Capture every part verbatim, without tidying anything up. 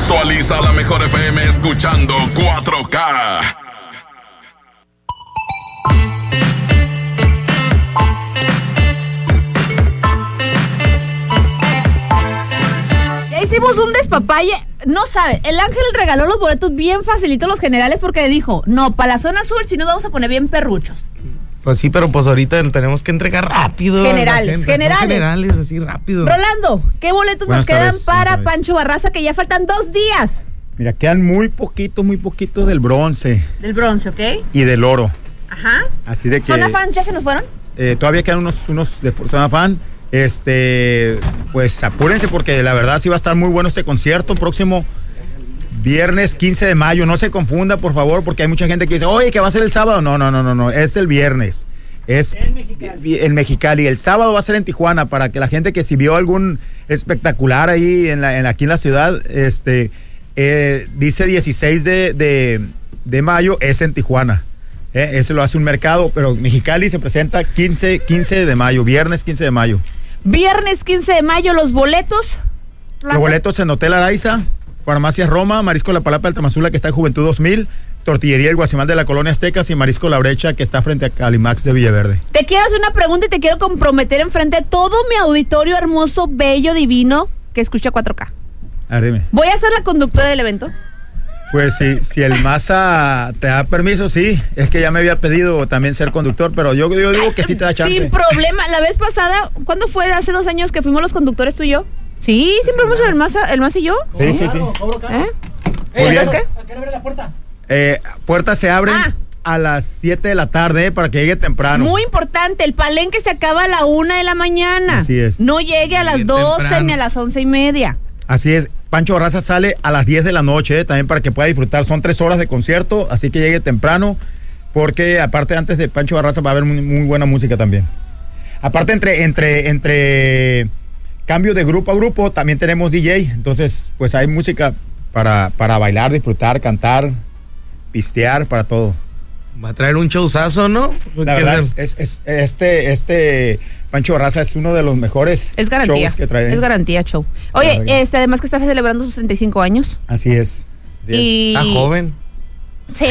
Visualiza la mejor F M escuchando cuatro K. Ya hicimos un despapalle. No sabe, el Ángel regaló los boletos bien facilitos los generales porque dijo, no, para la zona sur si nos vamos a poner bien perruchos. Pues sí, pero pues ahorita tenemos que entregar rápido. Generales, generales. Generales, así rápido. Rolando, ¿qué boletos Buenas nos quedan tardes, para buenas tardes. Pancho Barraza, que ya faltan dos días Mira, quedan muy poquitos, muy poquitos del bronce del bronce, ¿ok? y del oro. Ajá. Así de que ¿Zona fan ya se nos fueron? eh, todavía quedan unos, unos de zona fan. Este, pues apúrense porque la verdad sí va a estar muy bueno este concierto próximo viernes quince de mayo. No se confunda, por favor, porque hay mucha gente que dice, oye, que va a ser el sábado. No, no, no, no, no, es el viernes. Es en Mexicali. En Mexicali. El sábado va a ser en Tijuana, para que la gente que si vio algún espectacular ahí en la, en, aquí en la ciudad, este, eh, dice dieciséis de mayo, es en Tijuana. Eh, ese lo hace un mercado, pero Mexicali se presenta quince de mayo, viernes quince de mayo. Viernes quince de mayo, los boletos. Los boletos en Hotel Araiza, Farmacia Roma, Marisco La Palapa del Tamazula, que está en Juventud dos mil, Tortillería El Guasimal de la Colonia Aztecas y Marisco La Brecha, que está frente a Calimax de Villaverde. Te quiero hacer una pregunta y te quiero comprometer enfrente de todo mi auditorio hermoso, bello, divino, que escucha cuatro K. A ver, dime. ¿Voy a ser la conductora del evento? Pues sí, si el Maza te da permiso, sí. Es que ya me había pedido también ser conductor, pero yo, yo digo que sí te da chance. Sin problema. La vez pasada, ¿cuándo fue? Hace dos años que fuimos los conductores tú y yo. Sí, siempre fuimos el Maza, el Maza y yo. Sí, sí, sí. ¿Eh? Muy bien. ¿Qué? ¿A qué hora abre la puerta? Eh, puertas se abren Ah. a las siete de la tarde, eh, para que llegue temprano. Muy importante, el palenque se acaba a la una de la mañana. Así es. No llegue a las Bien doce temprano. ni a las once y media. Así es. Pancho Barraza sale a las diez de la noche, eh, también para que pueda disfrutar. Son tres horas de concierto, así que llegue temprano, porque aparte antes de Pancho Barraza va a haber muy, muy buena música también. Aparte entre, entre, entre cambio de grupo a grupo, también tenemos D J, entonces pues hay música para, para bailar, disfrutar, cantar, pistear, para todo. Va a traer un showzazo, ¿no? La ¿Qué verdad, tal? es, es, este, este Pancho Barraza es uno de los mejores Es garantía. shows que trae. Es garantía show. Oye, Garantía. este, además que está celebrando sus treinta y cinco años. Así es. Así es. Y... Está joven. Sí,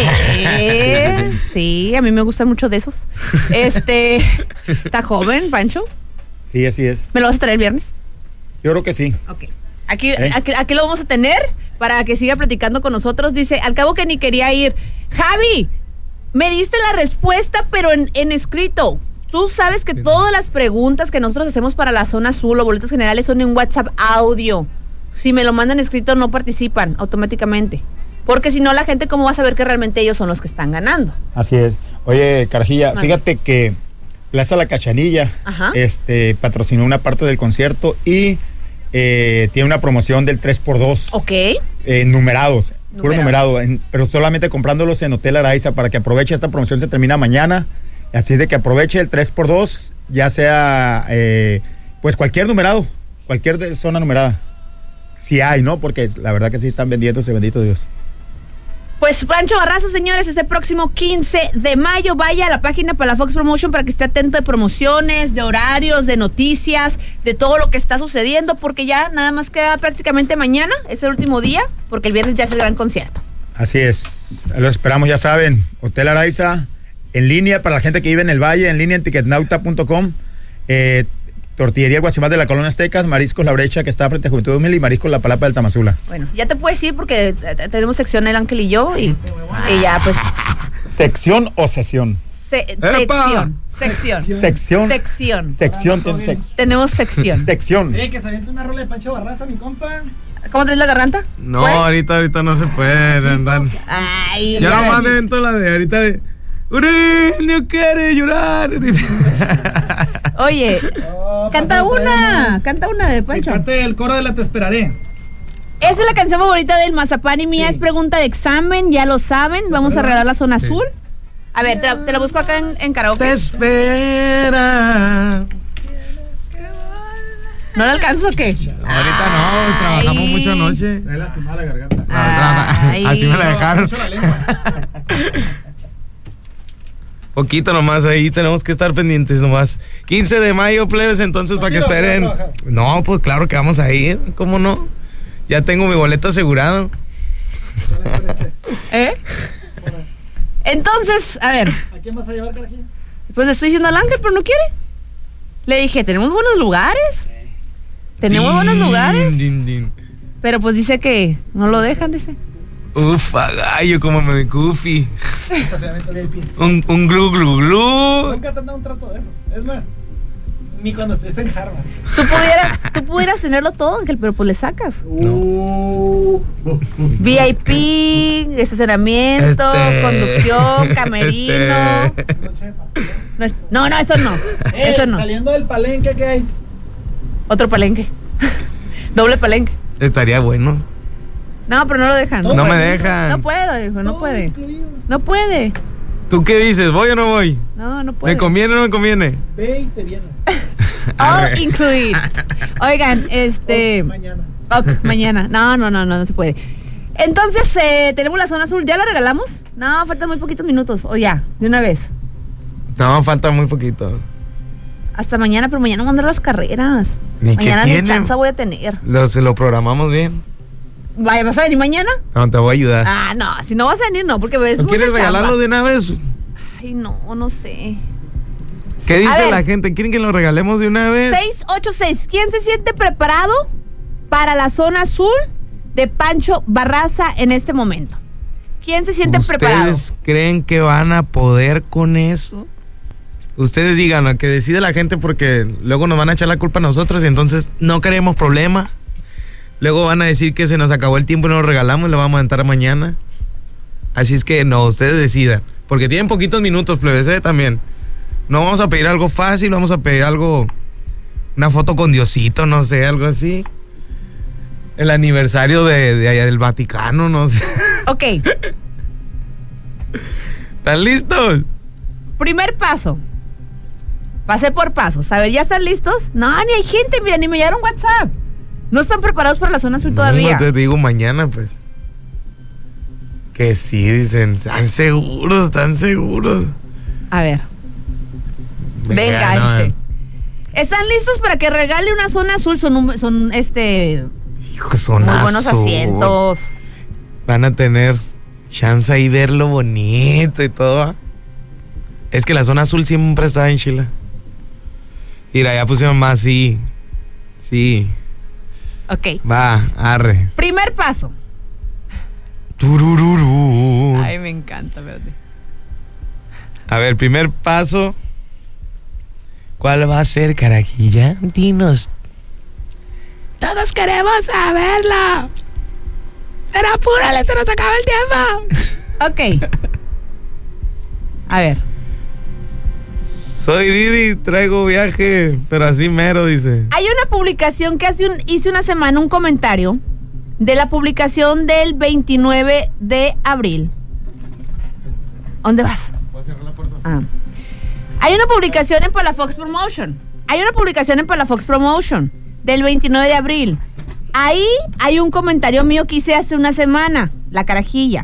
sí, a mí me gustan mucho de esos. Este, ¿está joven, Pancho? Sí, así es. ¿Me lo vas a traer el viernes? Yo creo que sí. Ok. Aquí, ¿Eh? aquí, aquí lo vamos a tener para que siga platicando con nosotros. Dice, al cabo que ni quería ir. Javi, me diste la respuesta, pero en, en escrito. Tú sabes que todas las preguntas que nosotros hacemos para la zona azul o boletos generales son en WhatsApp audio. Si me lo mandan escrito, no participan automáticamente. Porque si no, la gente, ¿cómo va a saber que realmente ellos son los que están ganando? Así es. Oye, Carajilla, Vale. fíjate que Plaza La Cachanilla Ajá. este, patrocinó una parte del concierto y eh, tiene una promoción del tres por dos. Ok. Eh, numerados, puro Numerado. numerado, en- pero solamente comprándolos en Hotel Araiza, para que aproveche. Esta promoción se termina mañana, así de que aproveche el tres por dos, ya sea eh, pues cualquier numerado, cualquier de- zona numerada. Si hay, ¿no? Porque la verdad que sí están vendiéndose, bendito Dios. Pues Pancho Barraza, señores, este próximo quince de mayo, vaya a la página Palafox Promotion para que esté atento de promociones, de horarios, de noticias, de todo lo que está sucediendo, porque ya nada más queda prácticamente mañana, es el último día, porque el viernes ya es el gran concierto. Así es, lo esperamos, ya saben, Hotel Araiza, en línea para la gente que vive en el Valle, en línea en ticketnauta punto com, eh, Tortillería Guasimal de la Colonia Aztecas, Mariscos La Brecha, que está frente a Juventud dos mil, y Mariscos La Palapa del Tamazula. Bueno, ya te puedes ir porque eh, eh, tenemos sección el Ángel y yo, y, y ya pues... ¿Sección o sesión? se- sección, sección, Sección. sección. Sección, tiene sex- Tenemos sección. sección. Eh, que se avienta una rola de Pancho Barraza, mi compa. ¿Cómo traes la garganta? No, ¿Puedes? ahorita, ahorita no se puede andar. Ay, Yo ya. nomás me invento la de ahorita de... Ureño quiere llorar. Oye, Oh, canta pasa, una, podemos. canta una de Que Pancho. cante el coro de La Te Esperaré. Esa es la canción favorita del Mazapán y mía, Sí. es pregunta de examen, ya lo saben, vamos a regalar la zona azul. A ver, te la, te la busco acá en, en karaoke. Te espera. ¿No la alcanzas o qué? Ahorita no, trabajamos Ay. mucho anoche. Trae lastimada la garganta. Ay. Así me la dejaron. Mucho la lengua. Poquito nomás, ahí tenemos que estar pendientes nomás. quince de mayo, plebes, entonces ¿Vas para a que ir o no esperen. vas a trabajar? No, pues claro que vamos a ir, ¿cómo no? Ya tengo mi boleto asegurado. ¿Eh? Entonces, a ver. ¿A quién vas a llevar, carajillo? Pues le estoy diciendo al Ángel, pero no quiere. Le dije, tenemos buenos lugares. Tenemos buenos lugares. Din, din. Pero pues dice que no lo dejan, dice. Ufa, gallo, como me Goofy. Estacionamiento V I P. Un, un glu glu glu. Nunca te han dado un trato de esos. Es más, ni cuando estuviste en Harvard. Tú pudieras, tú pudieras tenerlo todo, Ángel, pero pues le sacas. Uh, V I P, estacionamiento, Este. conducción, camerino. Este. no, chefas. No, es- no, no, eso no. Eh, Eso no. Saliendo del palenque que hay. Otro palenque. Doble palenque. Estaría bueno. No, pero no lo dejan. Todo No me incluido. dejan. No puedo, hijo, no Todo puede. incluido. No puede. ¿Tú qué dices? ¿Voy o no voy? No, no puede. ¿Me conviene o no me conviene? Ve y te vienes. All Arre. include. Oigan, este. Mañana. Ok, mañana. No, no, no, no, no se puede. Entonces, eh, tenemos la zona azul. ¿Ya la regalamos? No, faltan muy poquitos minutos. O ya, de una vez. No, falta muy poquito. Hasta mañana, pero mañana van a dar las carreras. Ni que Mañana ni tiene. chance voy a tener. Lo, se lo programamos bien. Vaya, ¿vas a venir mañana? No, te voy a ayudar. Ah, no, si no vas a venir, no, porque ves. ¿No mucha quieres chamba. regalarlo de una vez? Ay, no, no sé. ¿Qué A dice ver. la gente? ¿Quieren que lo regalemos de una vez? seis ocho seis. ¿Quién se siente preparado para la zona azul de Pancho Barraza en este momento? ¿Quién se siente preparado? ¿Ustedes creen que van a poder con eso? Ustedes digan, a que decide la gente, porque luego nos van a echar la culpa a nosotros y entonces no queremos problemas. Luego van a decir que se nos acabó el tiempo y no lo regalamos y lo vamos a entrar mañana. Así es que no, ustedes decidan. Porque tienen poquitos minutos, plebes, ¿eh? También. No vamos a pedir algo fácil, vamos a pedir algo... Una foto con Diosito, no sé, algo así. El aniversario de, de allá del Vaticano, no sé. Ok, ¿Están listos? primer paso. Pasé por pasos. A ver, ¿ya están listos? No, ni hay gente, mira, ni me llegaron WhatsApp. No están preparados para la zona azul todavía. No, te digo mañana, pues. Que sí, dicen. ¿Están seguros? ¿Están seguros? A ver, venga, no, dice. ¿Están listos para que regale una zona azul? Son, un- son este, Hijo, son muy buenos azul. asientos. Van a tener chance ahí verlo bonito y todo. ¿va? Es que la zona azul siempre está en Chile. Mira, ya pusieron más, sí. Sí. Ok, Va, arre. primer paso. Turururú. Ay, me encanta, verde. A ver, primer paso. ¿Cuál va a ser, carajilla? Dinos. Todos queremos saberlo. Pero apúrale, se nos acaba el tiempo. Ok. A ver. Soy Didi, traigo viaje, pero así mero, dice. Hay una publicación que hace un, hice una semana, un comentario de la publicación del veintinueve de abril. ¿Dónde vas? Voy a cerrar la puerta. Ah. Hay una publicación en Palafox Promotion. Hay una publicación en Palafox Promotion del veintinueve de abril. Ahí hay un comentario mío que hice hace una semana, la carajilla.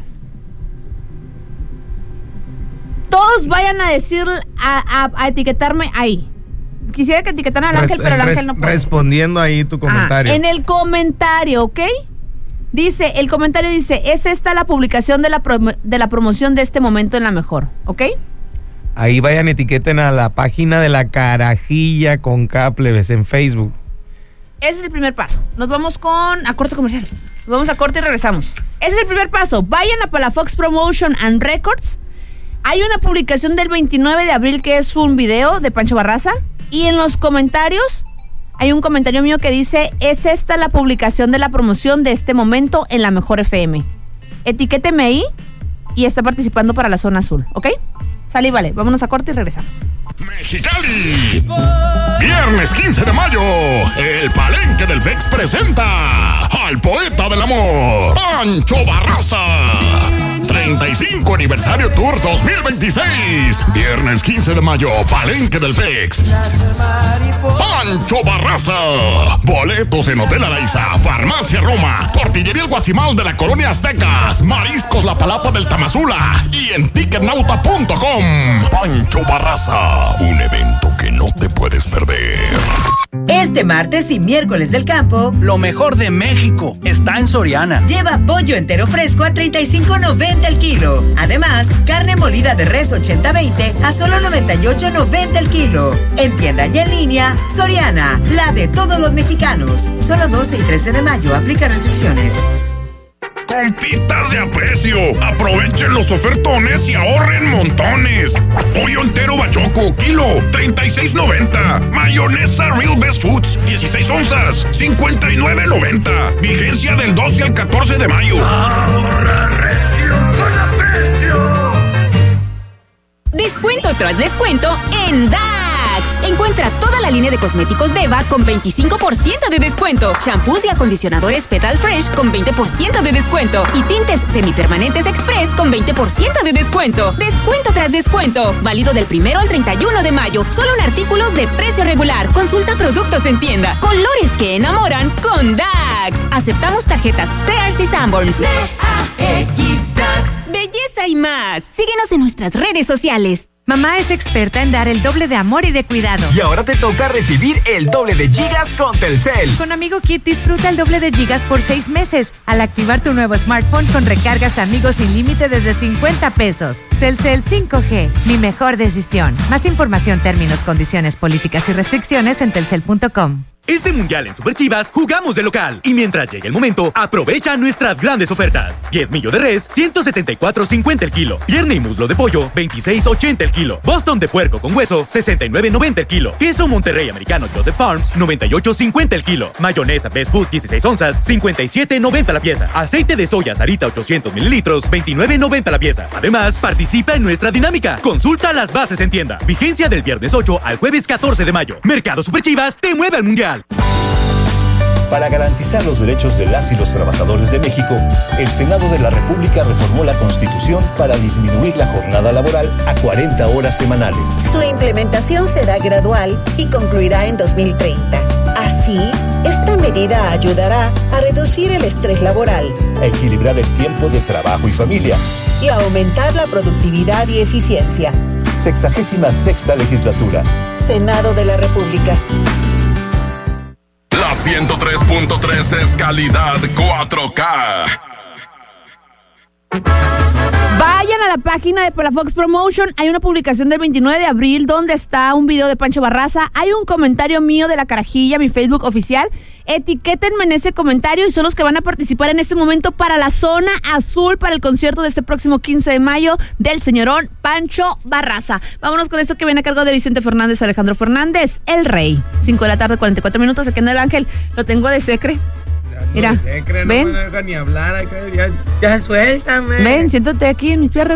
Todos vayan a decir, a, a- a etiquetarme ahí. Quisiera que etiquetaran al Ángel, Res- pero el res- Ángel no puede. Respondiendo ahí tu comentario. Ah, en el comentario, ¿ok? Dice, el comentario dice, es esta la publicación de la, promo- de la promoción de este momento en la mejor, ¿ok? Ahí vayan, etiqueten a la página de la carajilla con K, plebes, en Facebook. Ese es el primer paso. Nos vamos con a corte comercial. Nos vamos a corte y regresamos. Ese es el primer paso. Vayan a Palafox Promotion and Records. Hay una publicación del veintinueve de abril que es un video de Pancho Barraza. Y en los comentarios hay un comentario mío que dice, es esta la publicación de la promoción de este momento en la mejor F M. Etiquéteme ahí y está participando para la zona azul, ¿ok? Sale y vale. Vámonos a corte y regresamos. Mexicali. Viernes quince de mayo, el Palenque del F E X presenta al poeta del amor, Pancho Barraza. treinta y cinco Aniversario Tour dos mil veintiséis. Viernes quince de mayo, Palenque del F E X. Pancho Barraza. Boletos en Hotel Araiza, Farmacia Roma, Tortillería El Guasimal de la Colonia Aztecas, Mariscos La Palapa del Tamazula y en ticketnauta punto com. Pancho Barraza, un evento que no te puedes perder. Este martes y miércoles del campo, lo mejor de México está en Soriana. Lleva pollo entero fresco a treinta y cinco noventa el kilo. Además, carne molida de res ochenta veinte a solo noventa y ocho noventa el kilo. En tienda y en línea, Soriana, la de todos los mexicanos. Solo doce y trece de mayo, aplica restricciones. Compitas de aprecio, aprovechen los ofertones y ahorren montones. Pollo entero bachoco, kilo, treinta y seis noventa. Mayonesa Real Best Foods, dieciséis onzas, cincuenta y nueve noventa. Vigencia del doce al catorce de mayo. Ahorra recio con aprecio. Descuento tras descuento en D A X. Encuentra toda la línea de cosméticos Deva con veinticinco por ciento de descuento. Shampoos y acondicionadores Petal Fresh con veinte por ciento de descuento. Y tintes semipermanentes Express con veinte por ciento de descuento. Descuento tras descuento. Válido del primero al treinta y uno de mayo. Solo en artículos de precio regular. Consulta productos en tienda. Colores que enamoran con D A X. Aceptamos tarjetas Sears y Sanborns. D A X D A X. Belleza y más. Síguenos en nuestras redes sociales. Mamá es experta en dar el doble de amor y de cuidado. Y ahora te toca recibir el doble de gigas con Telcel. Con Amigo Kit disfruta el doble de gigas por seis meses al activar tu nuevo smartphone con recargas Amigos sin límite desde cincuenta pesos. Telcel cinco G, mi mejor decisión. Más información, términos, condiciones, políticas y restricciones en telcel punto com. Este mundial en Super Chivas jugamos de local y mientras llegue el momento, aprovecha nuestras grandes ofertas. diez millo de res, ciento setenta y cuatro cincuenta el kilo. Pierna y muslo de pollo, veintiséis ochenta el kilo. Boston de puerco con hueso, sesenta y nueve noventa el kilo. Queso Monterrey americano Joseph Farms, noventa y ocho cincuenta el kilo. Mayonesa Best Food dieciséis onzas, cincuenta y siete noventa la pieza. Aceite de soya Sarita ochocientos mililitros, veintinueve noventa la pieza. Además, participa en nuestra dinámica. Consulta las bases en tienda. Vigencia del viernes ocho al jueves catorce de mayo. Mercado Super Chivas te mueve al mundial. Para garantizar los derechos de las y los trabajadores de México, el Senado de la República reformó la Constitución para disminuir la jornada laboral a cuarenta horas semanales. Su implementación será gradual y concluirá en dos mil treinta. Así, esta medida ayudará a reducir el estrés laboral, a equilibrar el tiempo de trabajo y familia y a aumentar la productividad y eficiencia. Sexagésima sexta legislatura. Senado de la República. La ciento tres punto tres es calidad cuatro K. Vayan a la página de Palafox Promotion. Hay una publicación del veintinueve de abril donde está un video de Pancho Barraza. Hay un comentario mío de La Carajilla, mi Facebook oficial. Etiquétenme en ese comentario y son los que van a participar en este momento para la zona azul para el concierto de este próximo quince de mayo del señorón Pancho Barraza. Vámonos con esto que viene a cargo de Vicente Fernández, Alejandro Fernández, El Rey. cinco de la tarde, cuarenta y cuatro minutos, aquí en El Ángel. Lo tengo de secre. Mira, no sé, creo, ven. No me deja ni hablar acá, ya, ya suéltame. Ven, siéntate aquí en mis piernas.